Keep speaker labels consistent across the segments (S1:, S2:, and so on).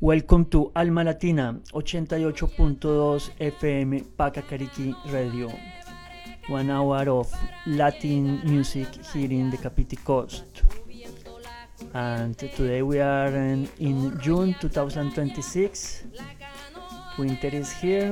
S1: Welcome to Alma Latina 88.2 FM Pacacariki Radio. 1 hour of Latin music here in the Capiti Coast. And today we are in June 2026. Winter is here.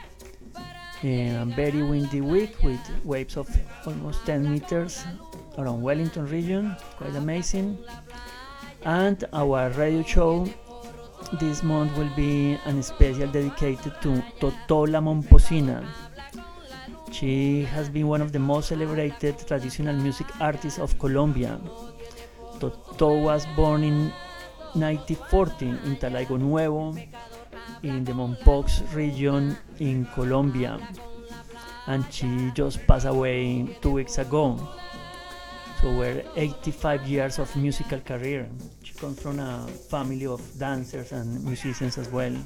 S1: A very windy week with waves of almost 10 meters around Wellington region. Quite amazing. And our radio show this month will be an special dedicated to Totola Momposina. She has been one of the most celebrated traditional music artists of Colombia. Toto was born in 1940 in Talaigo Nuevo, in the Mompox region in Colombia, and she just passed away 2 weeks ago. So we're 85 years of musical career. She comes from a family of dancers and musicians as well.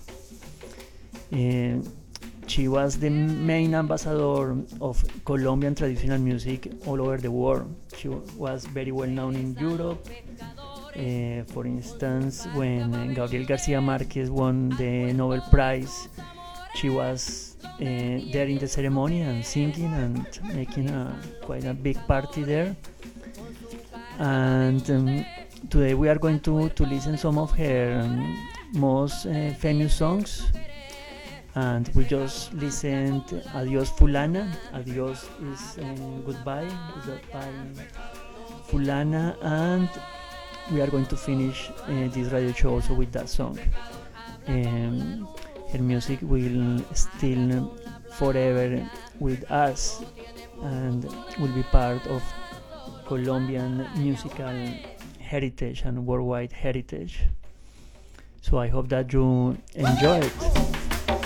S1: She was the main ambassador of Colombian traditional music all over the world. She was very well known in Europe. For instance, when Gabriel Garcia Marquez won the Nobel Prize, she was there in the ceremony and singing and making quite a big party there. And today we are going to listen some of her most famous songs. And we just listened Adiós Fulana. Adiós is goodbye Fulana, and we are going to finish this radio show also with that song. Her music will still forever with us and will be part of Colombian musical heritage and worldwide heritage. So I hope that you enjoy it.